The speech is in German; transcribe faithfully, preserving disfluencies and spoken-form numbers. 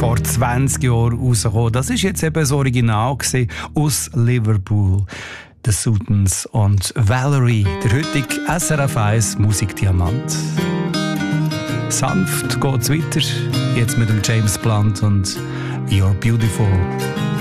vor zwanzig Jahren rausgekommen. Das ist jetzt eben das Original aus Liverpool. The Sultans und Valerie, der heutige S R F eins Musikdiamant. Sanft geht's weiter, jetzt mit dem James Blunt und You're Beautiful.